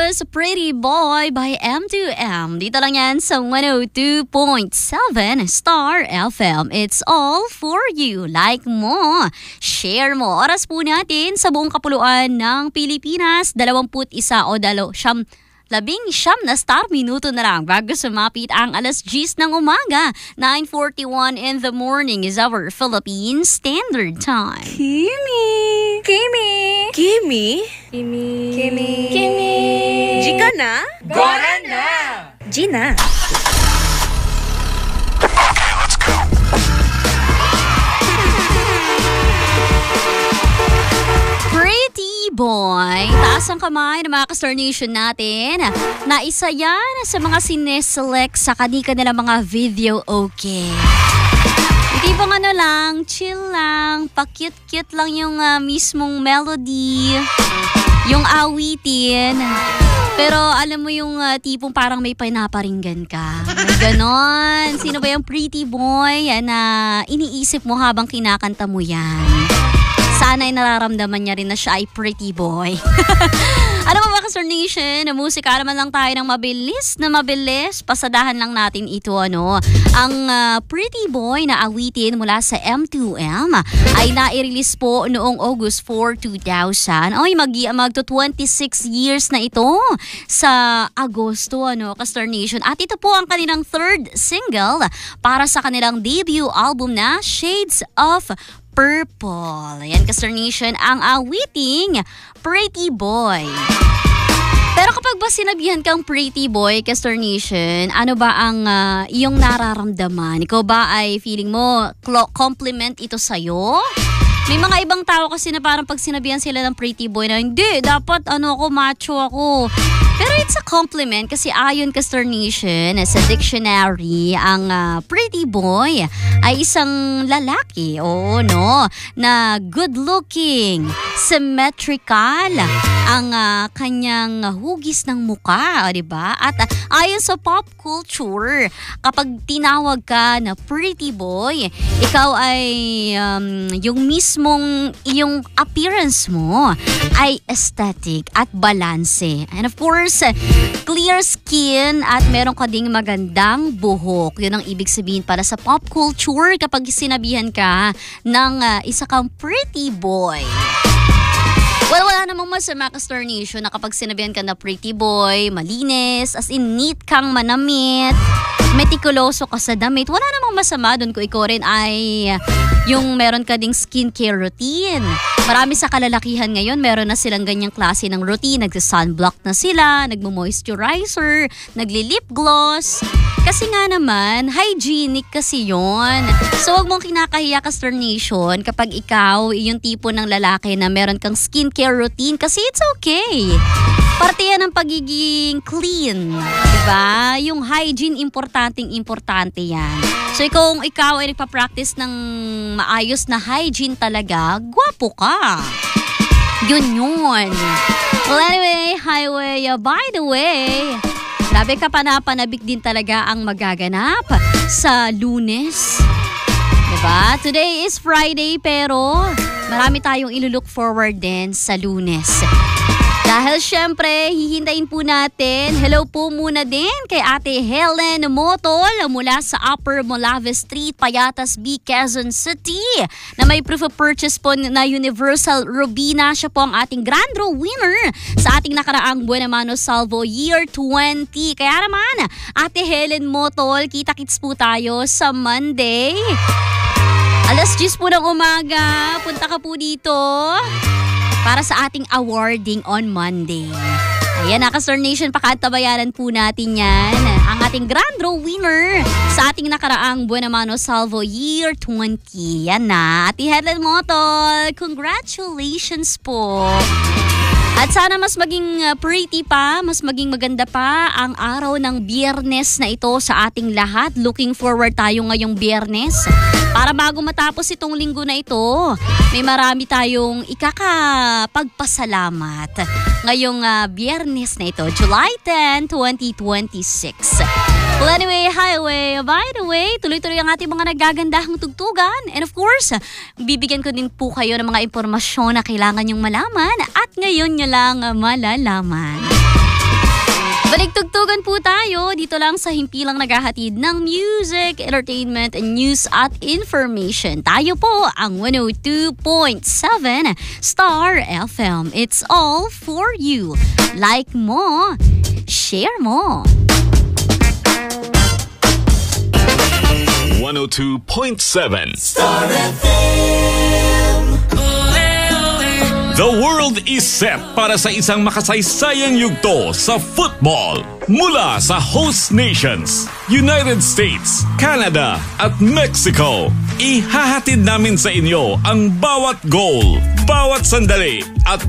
course, Pretty Boy by M2M. Dito lang yan sa 102.7 Star FM. It's all for you. Like mo, share mo. Oras po natin sa buong kapuluan ng Pilipinas, 21 o 19 na star minuto na lang bago sumapit ang alas 10 ng umaga. 9:41 in the morning is our Philippine Standard Time. Kimi! Gika na? Gora na! Gina! Pretty Boy. Taas ang kamay ng mga ka-Star Nation natin na isa yan sa mga sineselect sa kanilang mga video okay. Hindi bang lang, chill lang, pa-cute-cute lang yung mismong melody, yung awitin. Pero alam mo yung tipong parang may pinaparinggan ka. Ganon. Sino ba yung Pretty Boy na iniisip mo habang kinakanta mo yan? Sana ay nararamdaman niya rin na siya ay pretty boy. Alam mo ba, Ka-Star Nation, na musika naman lang tayo ng mabilis. Pasadahan lang natin ito, Ang Pretty Boy na awitin mula sa M2M ay nai-release po noong August 4, 2000. Ay, magto 26 years na ito sa Agosto, Ka-Star Nation. At ito po ang kanilang third single para sa kanilang debut album na Shades of Purple. Ayan, Ka-Star Nation, ang awiting Pretty Boy. Pero kapag ba sinabihan kang Pretty Boy, Ka-Star Nation, ano ba ang iyong nararamdaman? Ikaw ba ay feeling mo compliment ito sa'yo? May mga ibang tao kasi na parang pag sinabihan sila ng Pretty Boy na hindi, dapat macho ako. Pero it's a compliment kasi ayon Ka-Star Nation sa dictionary, ang Pretty Boy ay isang lalaki, na good looking, symmetrical ang kanyang hugis ng muka, diba? At ayon sa pop culture, kapag tinawag ka na Pretty Boy, ikaw ay yung mismong iyong appearance mo ay aesthetic at balanse. And of course, clear skin at meron ka ding magandang buhok. Yun ang ibig sabihin para sa pop culture kapag sinabihan ka ng isa kang pretty boy. Well, wala namang masama, Ka-Star Nation, na kapag sinabihan ka na pretty boy, malinis, as in neat kang manamit, metikuloso ka sa damit. Wala namang masama doon kung ikaw rin ay yung meron ka ding skincare routine. Marami sa kalalakihan ngayon, meron na silang ganyang klase ng routine. Nagsa-sunblock na sila, nagmo-moisturizer, nagli-lip gloss. Kasi nga naman, hygienic kasi yon. So, wag mong kinakahiya, Ka-Star Nation, kapag ikaw yung tipo ng lalaki na meron kang skincare routine kasi it's okay. Parte yan ng pagiging clean, diba? Yung hygiene, importante yan. So, kung ikaw ay nagpa-practice ng maayos na hygiene talaga, gwapo ka. Yun. Well, anyway, by the way, grabe ka panapanabik din talaga ang magaganap sa Lunes. Diba? Today is Friday pero marami tayong ilulook forward din sa Lunes. Dahil syempre, hihintayin po natin, hello po muna din kay Ate Helen Motol mula sa Upper Molave Street, Payatas B, Quezon City, na may proof of purchase po na Universal Robina. Siya po ang ating grand draw winner sa ating nakaraang Buenamano Salvo Year 20. Kaya naman, Ate Helen Motol, kita-kits po tayo sa Monday. Alas 10 po ng umaga, punta ka po dito para sa ating awarding on Monday. Ayan, Ka-Star Nation, pakatabayaran po natin yan. Ang ating grand draw winner sa ating nakaraang Buenamano Salvo Year 20. Yan na. Ate Helen Motol, congratulations po. At sana mas maging pretty pa, mas maging maganda pa ang araw ng Biyernes na ito sa ating lahat. Looking forward tayo ngayong Biyernes. Para bago matapos itong linggo na ito, may marami tayong ikakapagpasalamat ngayong Biyernes na ito, July 10, 2026. Well, anyway, by the way, tuloy-tuloy ang ating mga nagagandahang tugtugan. And of course, bibigyan ko din po kayo ng mga impormasyon na kailangan nyong malaman at ngayon nyo lang malalaman. Baligtugtugan po tayo dito lang sa himpilang naghahatid ng music, entertainment, news at information. Tayo po ang 102.7 Star FM. It's all for you. Like mo, share mo. 102.7 Star FM. The world is set para sa isang makasaysayang yugto sa football. Mula sa host nations, United States, Canada at Mexico. Ihahatid namin sa inyo ang bawat goal, bawat sandali at